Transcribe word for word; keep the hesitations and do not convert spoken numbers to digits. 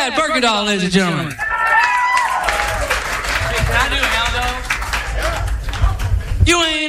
Brad Bergendahl, ladies and gentlemen. Can I do it now, though? You ain't